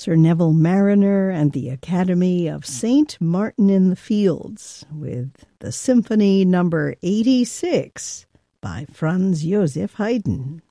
Sir Neville Marriner and the Academy of St. Martin in the Fields with the Symphony Number 86 by Franz Joseph Haydn.